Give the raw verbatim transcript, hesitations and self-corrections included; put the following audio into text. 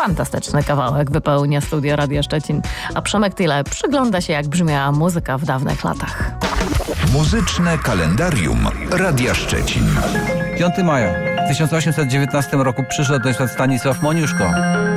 Fantastyczny kawałek wypełnia studio Radia Szczecin, a Przemek Tyle przygląda się, jak brzmiała muzyka w dawnych latach. Muzyczne kalendarium Radia Szczecin. piątego maja w tysiąc osiemset dziewiętnastym roku przyszedł do świata Stanisław Moniuszko.